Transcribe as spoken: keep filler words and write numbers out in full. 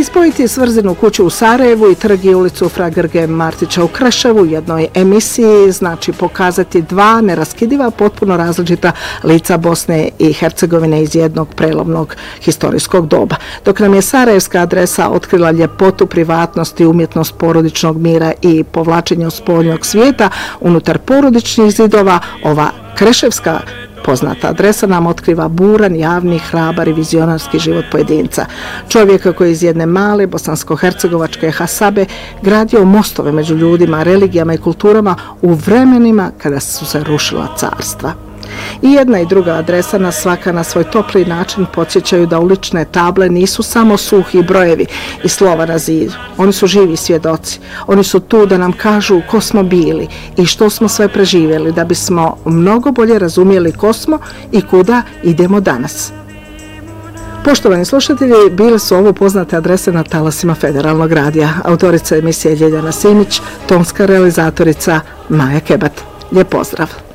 Ispojiti Svrzinu kuću u Sarajevu i trg i ulicu Fra Grge Martića u Krševu u jednoj emisiji znači pokazati dva neraskidiva, potpuno različita lica Bosne i Hercegovine iz jednog prelomnog historijskog doba. Dok nam je sarajevska adresa otkrila ljepotu, privatnost i umjetnost porodičnog mira i povlačenja spoljnog svijeta unutar porodičnih zidova, ova kreševska poznata adresa nam otkriva buran, javni, hrabar i vizionarski život pojedinca. Čovjeka koji iz jedne male bosansko-hercegovačke hasabe gradio mostove među ljudima, religijama i kulturama u vremenima kada su se rušila carstva. I jedna i druga adresa nas svaka na svoj topli način podsjećaju da ulične table nisu samo suhi brojevi i slova na zidu. Oni su živi svjedoci. Oni su tu da nam kažu ko smo bili i što smo sve preživjeli da bismo mnogo bolje razumijeli ko smo i kuda idemo danas. Poštovani slušatelji, bile su ovo poznate adrese na talasima Federalnog radija. Autorica emisije Ljeljana Simić, tonska realizatorica Maja Kebat. Lijep pozdrav!